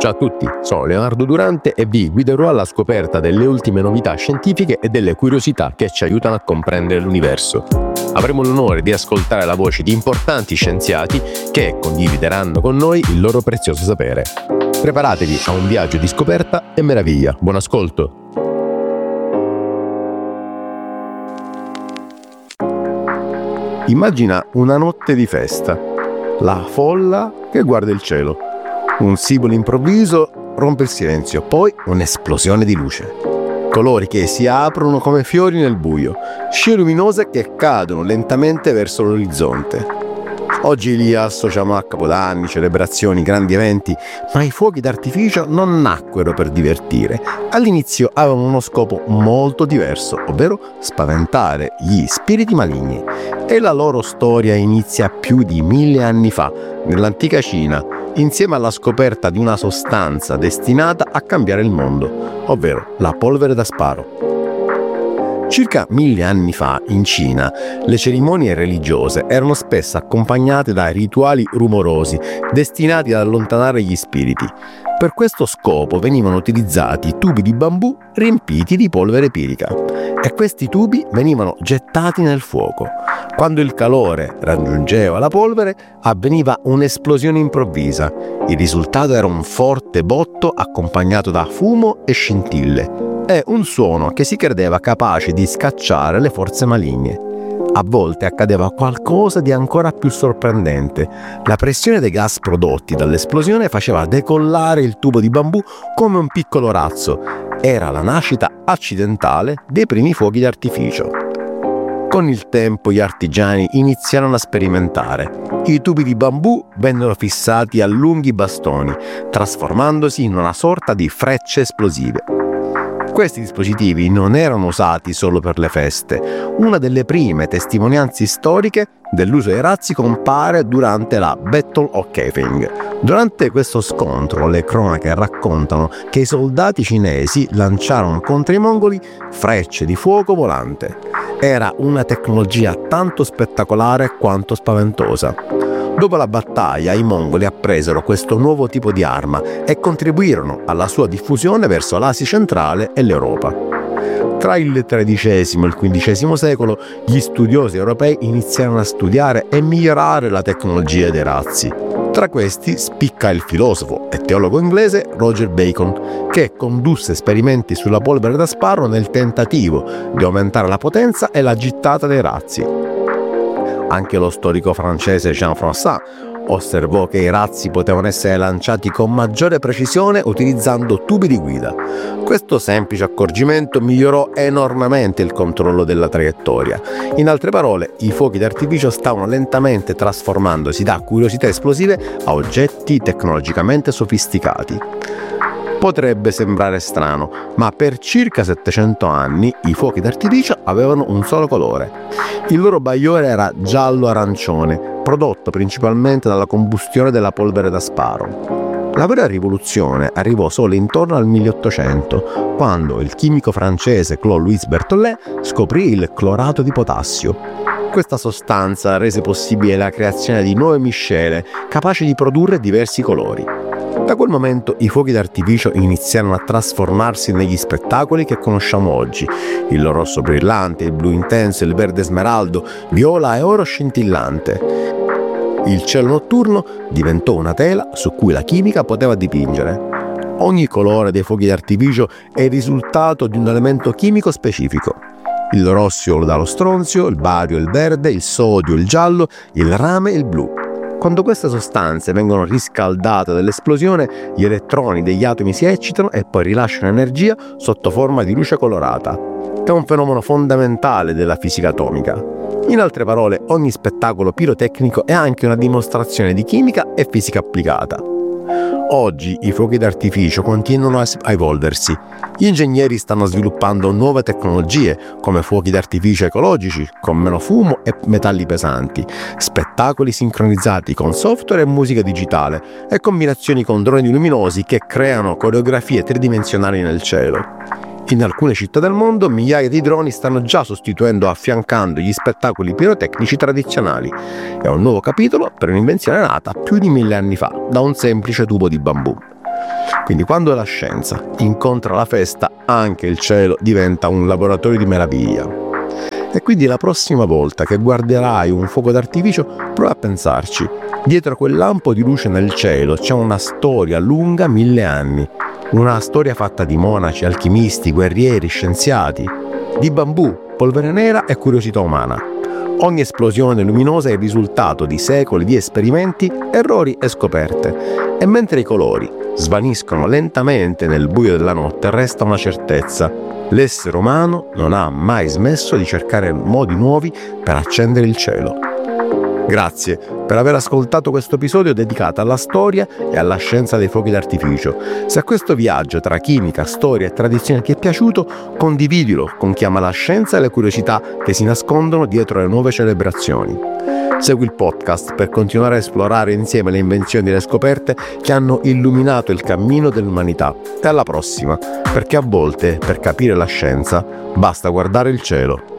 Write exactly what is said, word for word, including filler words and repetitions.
Ciao a tutti, sono Leonardo Durante e vi guiderò alla scoperta delle ultime novità scientifiche e delle curiosità che ci aiutano a comprendere l'universo. Avremo l'onore di ascoltare la voce di importanti scienziati che condivideranno con noi il loro prezioso sapere. Preparatevi a un viaggio di scoperta e meraviglia. Buon ascolto! Immagina una notte di festa, la folla che guarda il cielo. Un sibilo improvviso rompe il silenzio, poi un'esplosione di luce. Colori che si aprono come fiori nel buio, scie luminose che cadono lentamente verso l'orizzonte. Oggi li associamo a capodanni, celebrazioni, grandi eventi, ma i fuochi d'artificio non nacquero per divertire. All'inizio avevano uno scopo molto diverso, ovvero spaventare gli spiriti maligni. E la loro storia inizia più di mille anni fa, nell'antica Cina, insieme alla scoperta di una sostanza destinata a cambiare il mondo, ovvero la polvere da sparo. Circa mille anni fa, in Cina, le cerimonie religiose erano spesso accompagnate da rituali rumorosi, destinati ad allontanare gli spiriti. Per questo scopo venivano utilizzati tubi di bambù riempiti di polvere pirica, e questi tubi venivano gettati nel fuoco. Quando il calore raggiungeva la polvere, avveniva un'esplosione improvvisa. Il risultato era un forte botto accompagnato da fumo e scintille. È un suono che si credeva capace di scacciare le forze maligne. A volte accadeva qualcosa di ancora più sorprendente. La pressione dei gas prodotti dall'esplosione faceva decollare il tubo di bambù come un piccolo razzo. Era la nascita accidentale dei primi fuochi d'artificio. Con il tempo gli artigiani iniziarono a sperimentare. I tubi di bambù vennero fissati a lunghi bastoni, trasformandosi in una sorta di frecce esplosive. Questi dispositivi non erano usati solo per le feste. Una delle prime testimonianze storiche dell'uso dei razzi compare durante la Battle of Kaifeng. Durante questo scontro, le cronache raccontano che i soldati cinesi lanciarono contro i mongoli frecce di fuoco volante. Era una tecnologia tanto spettacolare quanto spaventosa. Dopo la battaglia, i mongoli appresero questo nuovo tipo di arma e contribuirono alla sua diffusione verso l'Asia centrale e l'Europa. Tra il tredicesimo e il quindicesimo secolo, gli studiosi europei iniziarono a studiare e migliorare la tecnologia dei razzi. Tra questi spicca il filosofo e teologo inglese Roger Bacon, che condusse esperimenti sulla polvere da sparo nel tentativo di aumentare la potenza e la gittata dei razzi. Anche lo storico francese Jean-François osservò che i razzi potevano essere lanciati con maggiore precisione utilizzando tubi di guida. Questo semplice accorgimento migliorò enormemente il controllo della traiettoria. In altre parole, i fuochi d'artificio stavano lentamente trasformandosi da curiosità esplosive a oggetti tecnologicamente sofisticati. Potrebbe sembrare strano, ma per circa settecento anni i fuochi d'artificio avevano un solo colore. Il loro bagliore era giallo-arancione, prodotto principalmente dalla combustione della polvere da sparo. La vera rivoluzione arrivò solo intorno al milleottocento, quando il chimico francese Claude-Louis Berthollet scoprì il clorato di potassio. Questa sostanza rese possibile la creazione di nuove miscele capaci di produrre diversi colori. Da quel momento i fuochi d'artificio iniziarono a trasformarsi negli spettacoli che conosciamo oggi: il rosso brillante, il blu intenso, il verde smeraldo, viola e oro scintillante. Il cielo notturno diventò una tela su cui la chimica poteva dipingere. Ogni colore dei fuochi d'artificio è il risultato di un elemento chimico specifico. Il rossio lo dà lo stronzio, il bario il verde, il sodio il giallo, il rame il blu. Quando queste sostanze vengono riscaldate dall'esplosione, gli elettroni degli atomi si eccitano e poi rilasciano energia sotto forma di luce colorata. È un fenomeno fondamentale della fisica atomica. In altre parole, ogni spettacolo pirotecnico è anche una dimostrazione di chimica e fisica applicata. Oggi i fuochi d'artificio continuano a evolversi. Gli ingegneri stanno sviluppando nuove tecnologie, come fuochi d'artificio ecologici, con meno fumo e metalli pesanti, spettacoli sincronizzati con software e musica digitale, e combinazioni con droni luminosi che creano coreografie tridimensionali nel cielo. In alcune città del mondo migliaia di droni stanno già sostituendo o affiancando gli spettacoli pirotecnici tradizionali. È un nuovo capitolo per un'invenzione nata più di mille anni fa da un semplice tubo di bambù. Quindi quando la scienza incontra la festa, anche il cielo diventa un laboratorio di meraviglia. E quindi la prossima volta che guarderai un fuoco d'artificio, prova a pensarci. Dietro a quel lampo di luce nel cielo c'è una storia lunga mille anni. Una storia fatta di monaci, alchimisti, guerrieri, scienziati, di bambù, polvere nera e curiosità umana. Ogni esplosione luminosa è il risultato di secoli di esperimenti, errori e scoperte. E mentre i colori svaniscono lentamente nel buio della notte, resta una certezza. L'essere umano non ha mai smesso di cercare modi nuovi per accendere il cielo. Grazie per aver ascoltato questo episodio dedicato alla storia e alla scienza dei fuochi d'artificio. Se a questo viaggio tra chimica, storia e tradizione ti è piaciuto, condividilo con chi ama la scienza e le curiosità che si nascondono dietro le nuove celebrazioni. Segui il podcast per continuare a esplorare insieme le invenzioni e le scoperte che hanno illuminato il cammino dell'umanità. E alla prossima, perché a volte, per capire la scienza, basta guardare il cielo.